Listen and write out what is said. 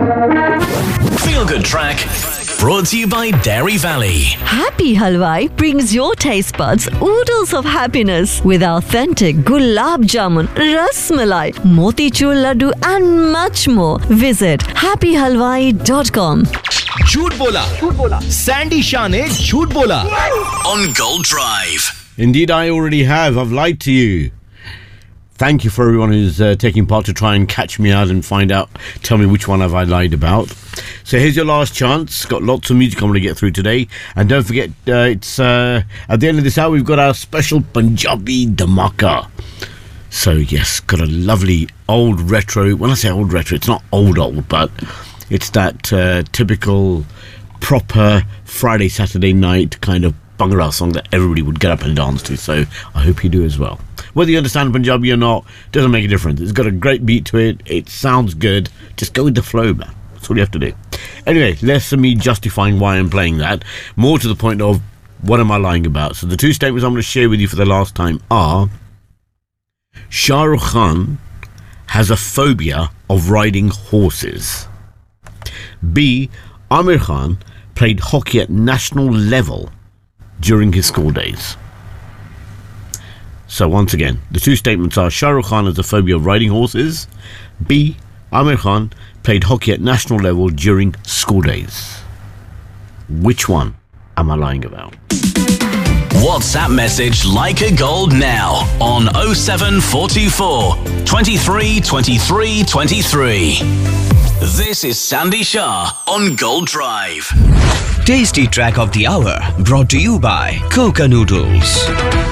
Feel Good Track brought to you by Dairy Valley. Happy Halwai brings your taste buds oodles of happiness with authentic gulab jamun, ras malai, motichur laddu and much more. Visit happyhalwai.com. झूठ बोला Sandy Shah ने झूठ बोला On Gold Drive. Indeed, I already have. I've lied to you. Thank you for everyone who's taking part to try and catch me out and find out, tell me which one have I lied about. So here's your last chance. Got lots of music I'm going to get through today. And don't forget, it's at the end of this hour, we've got our special Punjabi Dhamaka. So yes, got a lovely old retro. When I say old retro, it's not old, but it's that typical proper Friday, Saturday night kind of Bhangra song that everybody would get up and dance to. So I hope you do as well. Whether you understand Punjabi or not, doesn't make a difference. It's got a great beat to it. It sounds good. Just go with the flow, man. That's all you have to do. Anyway, less of me justifying why I'm playing that. More to the point of what am I lying about. So the two statements I'm going to share with you for the last time are: Shah Rukh Khan has a phobia of riding horses. B. Amir Khan played hockey at national level during his school days. So once again, the two statements are: Shah Rukh Khan has a phobia of riding horses. B. Amir Khan played hockey at national level during school days. Which one am I lying about? WhatsApp message Like a Gold now on 07424 23 23 23. This is Sandy Shah on Gold Drive. Tasty track of the hour brought to you by Coca Noodles.